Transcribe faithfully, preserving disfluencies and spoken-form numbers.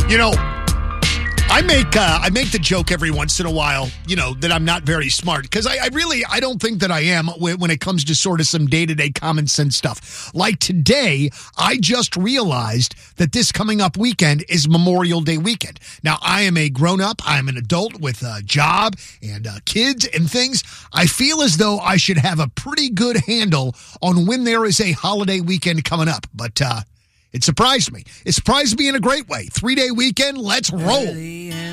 You know, I make uh, I make the joke every once in a while, you know, that I'm not very smart because I, I really I don't think that I am when, when it comes to sort of some day-to-day common sense stuff. Like today, I just realized that this coming up weekend is Memorial Day weekend. Now, I am a grown-up. I'm an adult with a job and uh, kids and things. I feel as though I should have a pretty good handle on when there is a holiday weekend coming up. But uh, it surprised me. It surprised me in a great way. Three-day weekend, let's roll.